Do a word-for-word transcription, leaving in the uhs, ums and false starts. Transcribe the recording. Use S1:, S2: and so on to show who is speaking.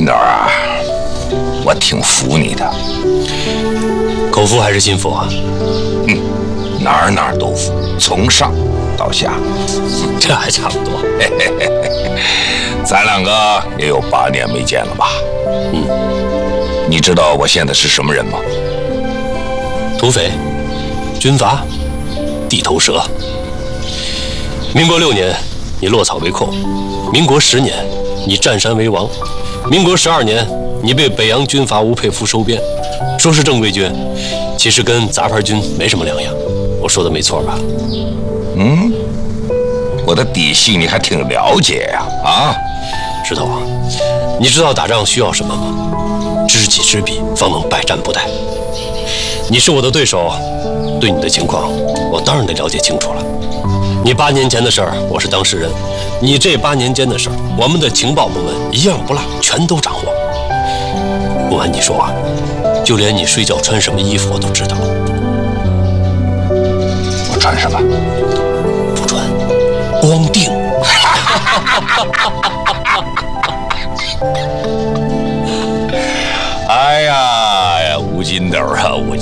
S1: 金斗啊，我挺服你的。
S2: 口服还是心服啊？
S1: 嗯，哪儿哪儿都服，从上到下。
S2: 这还差不多。
S1: 嘿嘿嘿嘿，咱两个也有八年没见了吧？
S2: 嗯。
S1: 你知道我现在是什么人吗？
S2: 土匪、军阀、地头蛇。民国六年，你落草为寇；民国十年，你占山为王；民国十二年，你被北洋军阀吴佩孚收编。说是正规军，其实跟杂牌军没什么两样。我说的没错吧？
S1: 嗯，我的底细你还挺了解呀！啊，
S2: 石头啊，你知道打仗需要什么吗？知己知彼，方能百战不殆。你是我的对手，对你的情况，我当然得了解清楚了。你八年前的事儿，我是当事人；你这八年间的事儿，我们的情报部门一样不落，全都掌握。不瞒你说啊，就连你睡觉穿什么衣服我都知道。
S1: 我穿什么？
S2: 不穿，光腚。
S1: 哎呀呀，吴金斗啊，吴金。